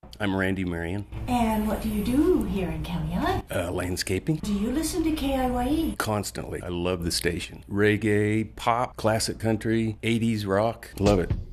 I'm Randy Marion. And what do you do here in Camelot? Landscaping. Do you listen to KIYE? Constantly. I love the station. Reggae, pop, classic country, 80s rock. Love it.